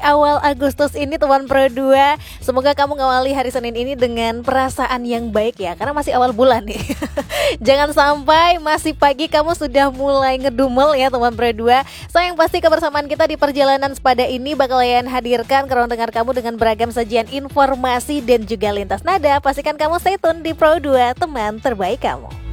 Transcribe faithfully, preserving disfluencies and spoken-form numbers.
awal Agustus ini teman Pro dua. Semoga kamu ngawali hari Senin ini dengan perasaan yang baik ya, karena masih awal bulan nih. Jangan sampai masih pagi kamu sudah mulai ngedumel ya teman Pro dua. Sayang pasti kebersamaan kita di perjalanan sepada ini bakalan hadirkan ke ruang dengar kamu dengan beragam sajian informasi dan juga lintas nada. Pastikan kamu stay tune di Pro dua, teman terbaik kamu.